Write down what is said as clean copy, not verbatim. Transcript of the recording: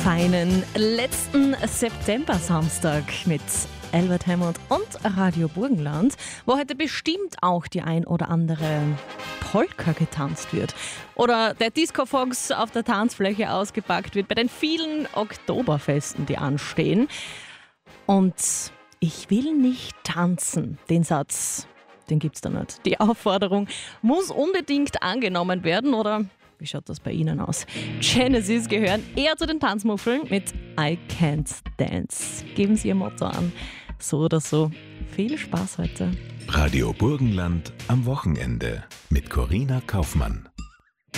feinen letzten September-Samstag mit Albert Hammond und Radio Burgenland, wo heute bestimmt auch die ein oder andere Polka getanzt wird oder der Disco-Fox auf der Tanzfläche ausgepackt wird bei den vielen Oktoberfesten, die anstehen. Und ich will nicht tanzen, den Satz, den gibt's da nicht. Die Aufforderung muss unbedingt angenommen werden, oder wie schaut das bei Ihnen aus? Genesis gehören eher zu den Tanzmuffeln mit I Can't Dance. Geben Sie Ihr Motto an. So oder so. Viel Spaß heute. Radio Burgenland am Wochenende mit Corinna Kaufmann.